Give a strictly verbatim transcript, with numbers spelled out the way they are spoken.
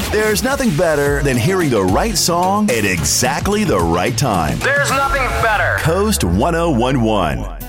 There's nothing better than hearing the right song at exactly the right time. There's nothing better. Coast ten eleven.